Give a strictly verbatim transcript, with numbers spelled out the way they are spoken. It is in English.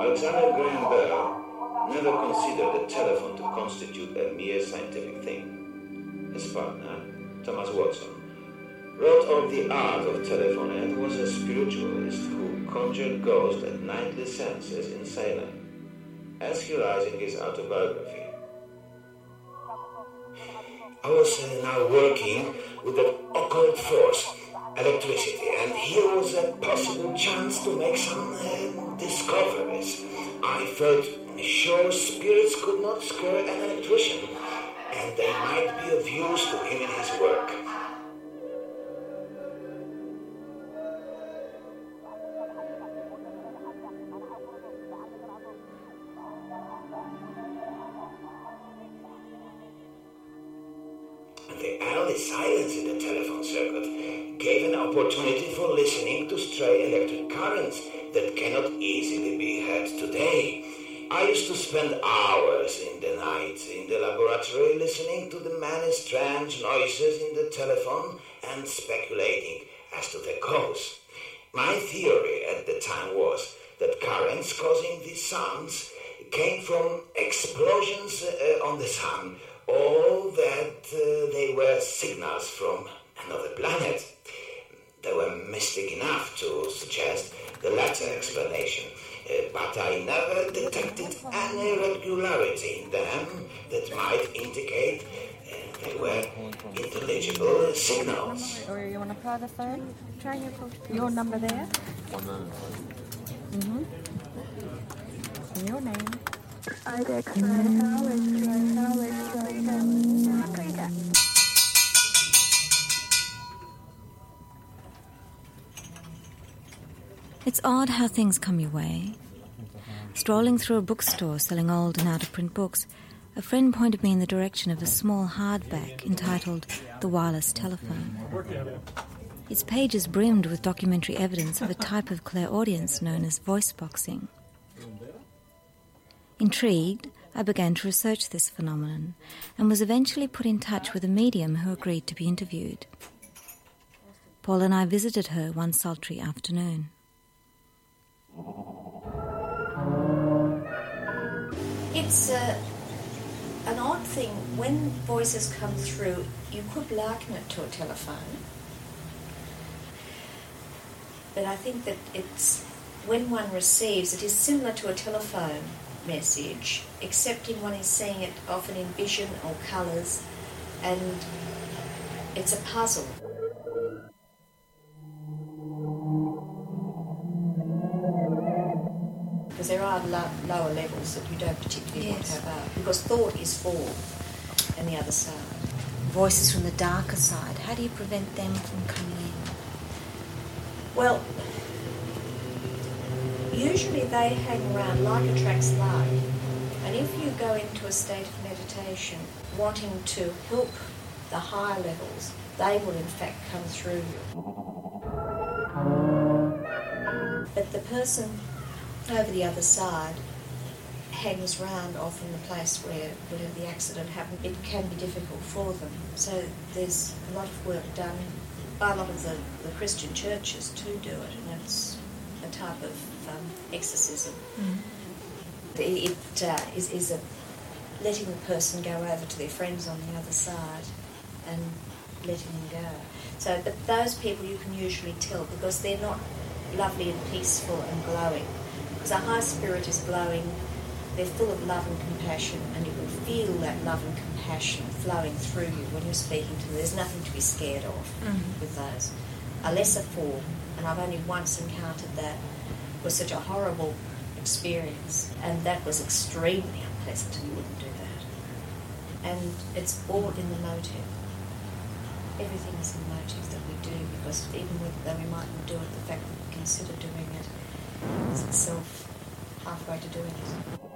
Alexander Graham Bell never considered the telephone to constitute a mere scientific thing. His partner, Thomas Watson, wrote of the art of telephony and was a spiritualist who conjured ghosts at nightly seances in Salem, as he writes in his autobiography. I was uh, now working with an occult force, electricity, and here was a possible chance to make some uh, discoveries. I felt sure spirits could not scare an electrician, and they might be of use to him in his work. The early silence in the telephone circuit gave an opportunity for listening to stray electric currents that cannot easily be heard today. I used to spend hours in the night in the laboratory listening to the many strange noises in the telephone and speculating as to the cause. My theory at the time was that currents causing these sounds came from explosions uh, on the sun, or that uh, they were signals from another planet. They were mystic enough to suggest the latter explanation, uh, but I never detected any irregularity in them that might indicate uh, they were intelligible signals. Or you want to apply the phone? Try your, your number there. Mm-hmm. And your name. It's odd how things come your way. Strolling through a bookstore selling old and out-of-print books, a friend pointed me in the direction of a small hardback entitled The Wireless Telephone. Its pages brimmed with documentary evidence of a type of clairaudience known as voice boxing. Intrigued, I began to research this phenomenon and was eventually put in touch with a medium who agreed to be interviewed. Paul and I visited her one sultry afternoon. It's uh, an odd thing. When voices come through, you could liken it to a telephone. But I think that it's, when one receives, it is similar to a telephone message, except in one is seeing it often in vision or colours, and it's a puzzle. Because there are lo- lower levels that you don't particularly yes. want to have out, because thought is form and the other side. Voices from the darker side, how do you prevent them from coming in? Well, usually they hang around like attracts like, and if you go into a state of meditation wanting to help the higher levels, they will in fact come through you. But the person over the other side hangs round often the place where whatever the accident happened, it can be difficult for them. So there's a lot of work done by a lot of the, the Christian churches to do it, and it's a type of um, exorcism. Mm. It, it uh, is, is a letting the person go over to their friends on the other side and letting them go. So, but those people you can usually tell because they're not lovely and peaceful and glowing. Because a high spirit is glowing, they're full of love and compassion, and you can feel that love and compassion flowing through you when you're speaking to them. There's nothing to be scared of mm-hmm. with those. A lesser form, and I've only once encountered that, was such a horrible experience, and that was extremely unpleasant, and you wouldn't do that. And it's all in the motive. Everything is in the motive that we do, because even though we mightn't do it, the fact that we consider doing it is itself halfway to doing it.